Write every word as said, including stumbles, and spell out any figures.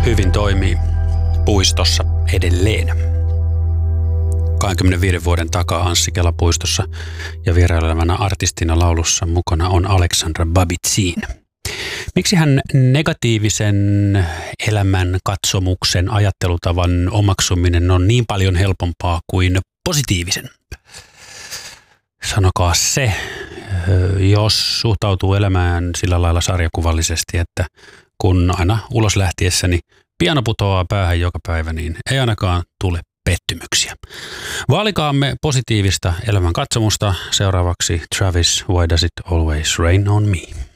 hyvin toimii puistossa edelleen. kaksikymmentäviiden vuoden takaa Anssi Kela puistossa ja vierailevana artistina laulussa mukana on Aleksandra Babitsin. Miksi hän negatiivisen elämän katsomuksen ajattelutavan omaksuminen on niin paljon helpompaa kuin positiivisen? Sanokaa se, jos suhtautuu elämään sillä lailla sarjakuvallisesti, että kun aina ulos lähtiessäni piano putoaa päähän joka päivä, niin ei ainakaan tule pettymyksiä. Vaalikaamme positiivista elämän katsomusta. Seuraavaksi Travis, Why Does It Always Rain on Me?